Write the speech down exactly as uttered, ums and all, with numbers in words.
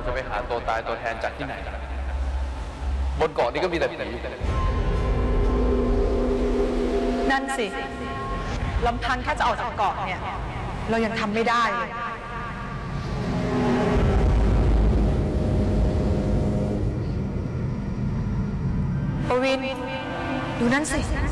จะไปหาตัวตายตัวแทนจากที่ไหนบนเกาะนี้ก็มีแต่ผีนั่นสิลำพังแค่จะออกจากเกาะเนี่ยเรายังทำไม่ได้เลยปวินดูนั่นสิ